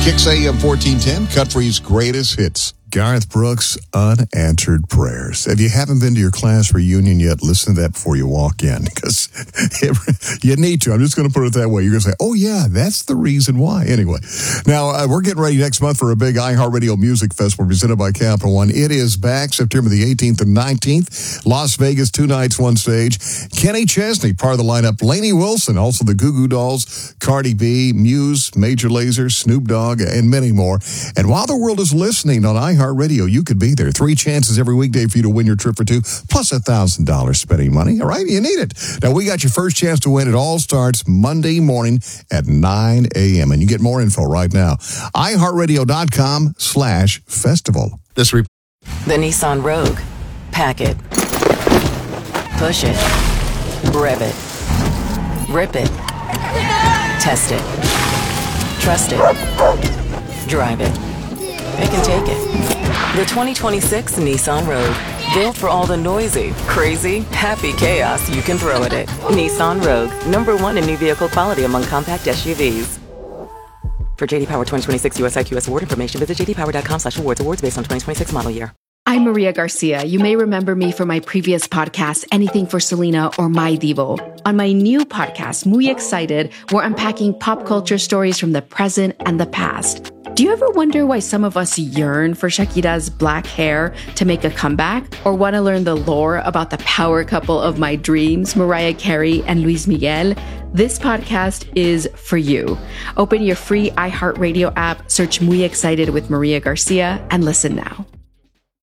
Kicks AM 1410, Country's greatest hits. Garth Brooks, Unanswered Prayers. If you haven't been to your class reunion yet, listen to that before you walk in, because you need to. I'm just going to put it that way. You're going to say, oh, yeah, that's the reason why. Anyway, now we're getting ready next month for a big iHeartRadio Music Festival presented by Capital One. It is back September the 18th and 19th. Las Vegas, 2 nights, 1 stage. Kenny Chesney, part of the lineup. Lainey Wilson, also the Goo Goo Dolls, Cardi B, Muse, Major Lazer, Snoop Dogg, and many more. And while the world is listening on iHeartRadio, you could be there. 3 chances every weekday for you to win your trip for 2, plus $1,000 spending money. All right, you need it. Now, we got your first chance to win. It all starts Monday morning at 9 a.m. And you get more info right now. iHeartRadio.com/festival. The Nissan Rogue. Pack it. Push it. Rev it. Rip it. Test it. Trust it. Drive it. It can take it. The 2026 Nissan Rogue. Built for all the noisy, crazy, happy chaos you can throw at it. Nissan Rogue. #1 in new vehicle quality among compact SUVs. For JD Power 2026 US IQS award information, visit jdpower.com/awards. Awards based on 2026 model year. I'm Maria Garcia. You may remember me from my previous podcast, Anything for Selena or My Divo. On my new podcast, Muy Excited, we're unpacking pop culture stories from the present and the past. Do you ever wonder why some of us yearn for Shakira's black hair to make a comeback? Or want to learn the lore about the power couple of my dreams, Mariah Carey and Luis Miguel? This podcast is for you. Open your free iHeartRadio app, search Muy Excited with Maria Garcia, and listen now.